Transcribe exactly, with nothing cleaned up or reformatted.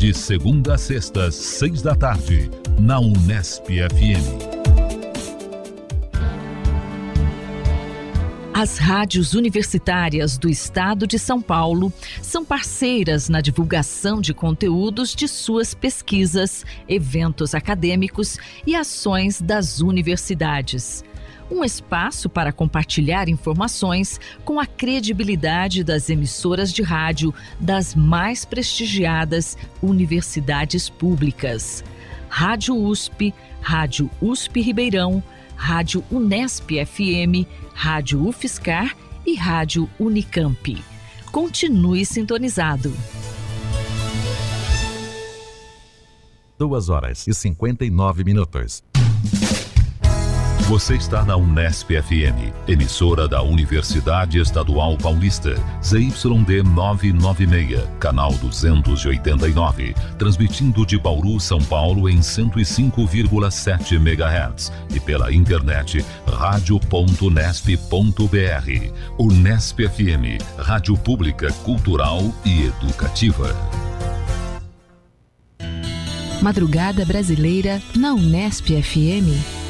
De segunda a sexta, seis da tarde, na Unesp F M. As rádios universitárias do Estado de São Paulo são parceiras na divulgação de conteúdos de suas pesquisas, eventos acadêmicos e ações das universidades. Um espaço para compartilhar informações com a credibilidade das emissoras de rádio das mais prestigiadas universidades públicas. Rádio U S P, Rádio U S P Ribeirão, Rádio Unesp F M, Rádio UFSCar e Rádio Unicamp. Continue sintonizado. Duas horas e cinquenta e nove minutos. Você está na Unesp F M, emissora da Universidade Estadual Paulista, Z Y D novecentos e noventa e seis, canal duzentos e oitenta e nove, transmitindo de Bauru, São Paulo em cento e cinco vírgula sete megahertz e pela internet rádio ponto unesp ponto br. Unesp F M, rádio pública, cultural e educativa. Madrugada Brasileira na Unesp F M.